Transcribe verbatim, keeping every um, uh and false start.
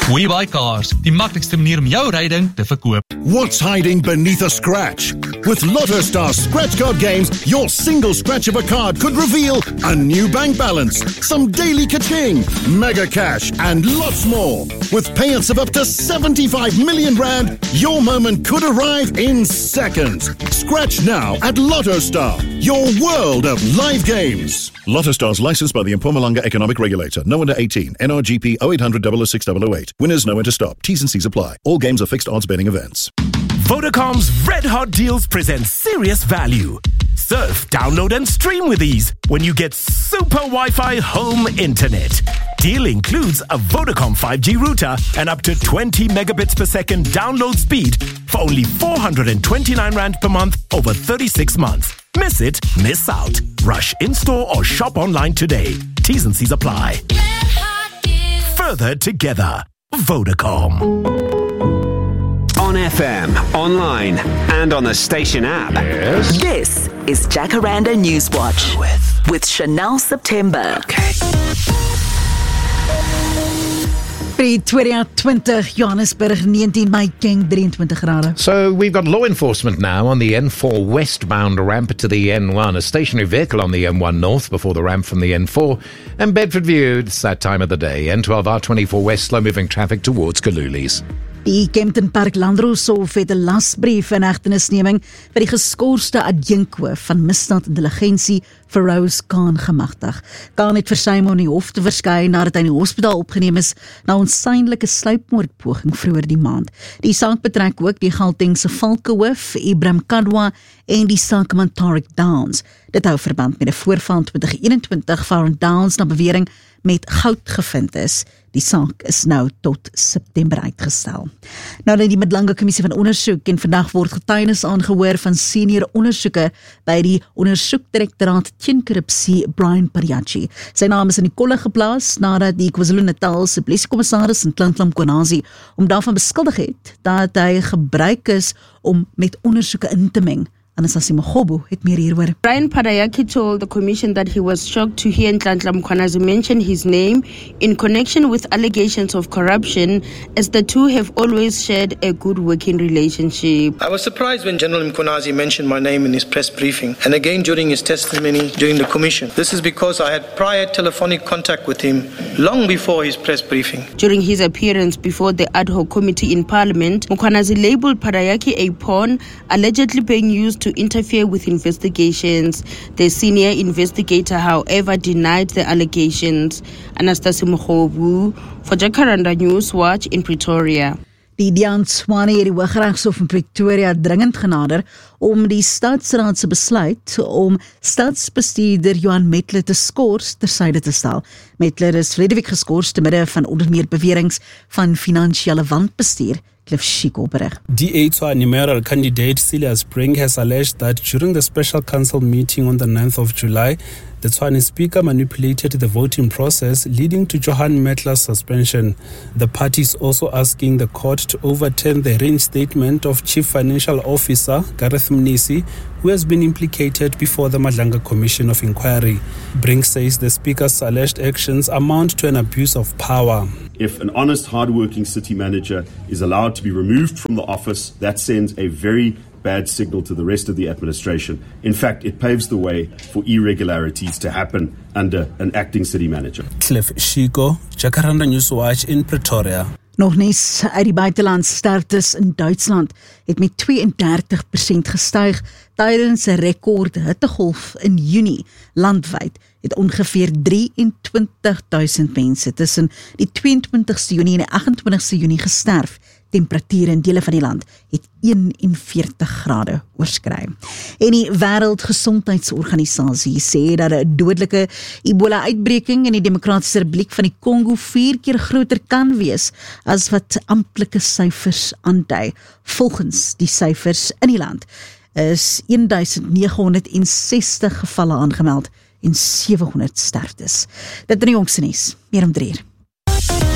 WeBuyCars, die maklikste manier om jou ryding te verkoop. What's hiding beneath a scratch? With Lotto Star scratch card games, your single scratch of a card could reveal a new bank balance, some daily ka-ching, mega cash, and lots more. With payouts of up to seventy-five million rand, your moment could arrive in seconds. Scratch now at Lotto Star, your world of live games. Lotto Star's licensed by the Mpumalanga Economic Regulator. No under eighteen. N R G P oh eight hundred, double oh six, double oh eight. Winners know when to stop. T's and C's apply. All games are fixed odds betting events. Vodacom's Red Hot Deals present serious value. Surf, download and stream with ease when you get super Wi-Fi home internet. Deal includes a Vodacom five G router and up to twenty megabits per second download speed for only four hundred twenty-nine rand per month over thirty-six months. Miss it, miss out. Rush in-store or shop online today. T's and C's apply. Further together. Vodacom. On F M, online, and on the station app. Yes. This is Jacaranda Newswatch with, with Chanel September. Okay. Pretoria twenty, Johannesburg nineteen, Mike King twenty-three grade. So we've got law enforcement now on the N four westbound ramp to the N one, a stationary vehicle on the N one north before the ramp from the N four, and Bedford View, it's that time of the day, N twelve R twenty-four west, slow-moving traffic towards Kalulis. Die Kempton Park Landroshof het 'n lasbrief in hegtenisneming vir die geskorste adjunkhoof van misdaadintelligensie vir Rose Khan gemagtig. Khan het versuim om in die hof te verskyn nadat hy in die hospitaal opgeneem is na onsuinlike sluipmoordpoging vroeër die maand. Die saak betrek ook die Gautengse Valkehoof, Ibrahim Kadwa en die sakeman Tariq Downs. Dit hou verband met 'n voorval in twintig eenentwintig waarin Downs na bewering met goud gevind is. Die saak is nou tot September uitgestel. Nou dat die Middelanga Kommissie van Ondersoek en vandag word getuienis aangehoor van senior ondersoeke by die ondersoekdirektoraat teen korrupsie Brian Pariachi. Sy naam is in die kolle geplaas nadat die KwaZulu-Natal se polisiekommissaris in Klantlam Konazi om daarvan beskuldig het dat hy gebruik is om met ondersoeke in te meng. Anastasia Mogobo het meer hieroor. Brian Pariachi told the commission that he was shocked to hear Nhlanhla Mkhwanazi mention his name in connection with allegations of corruption, as the two have always shared a good working relationship. I was surprised when General Mkhwanazi mentioned my name in his press briefing, and again during his testimony during the commission. This is because I had prior telephonic contact with him long before his press briefing. During his appearance before the ad hoc committee in Parliament, Mkhwanazi labelled Pariachi a pawn allegedly being used to to interfere with investigations. The senior investigator, however, denied the allegations. Anastasia Mogobu for Jacaranda Newswatch in Pretoria. Die Dian Swane het die Hooggeregshof in Pretoria dringend genader om die Staatsraad se besluit om staatsbestuurder Johan Metler te skors tersyde te stel. Metler is verlede week geskors te midde van onder meer beweringe van finansiële wanbestuur. Cliff Shiko berig. D A Tshwane mayoral candidate Celia Spring has alleged that during the special council meeting on the ninth of July, the Tshwane speaker manipulated the voting process, leading to Johan Metler's suspension. The party is also asking the court to overturn the reinstatement of Chief Financial Officer Gareth Mnisi, who has been implicated before the Madlanga Commission of Inquiry. Brink says the speaker's alleged actions amount to an abuse of power. If an honest, hard-working city manager is allowed to be removed from the office, that sends a very bad signal to the rest of the administration. In fact, it paves the way for irregularities to happen under an acting city manager. Cliff Shiko, Jacaranda Newswatch in Pretoria. Nog nies uit die buiteland sterftes in Duitsland het met tweeëndertig persent gestyg tydens 'n rekord hittegolf in Junie. Landwyd het ongeveer drieëntwintig duisend mense tussen die tweeëntwintigste Junie en die agentwintigste Junie gesterf. Temperature in dele van die land het eenenveertig grade oorskry. En die Wêreldgesondheidsorganisasie sê dat 'n dodelike Ebola-uitbreking in die Demokratiese Republiek van die Kongo vier keer groter kan wees as wat amptelike syfers aandui. Volgens die syfers in die land is duisend negenhonderdsestig gevalle aangemeld en sewehonderd sterftes. Dit in die jongste nuus, meer om drie uur.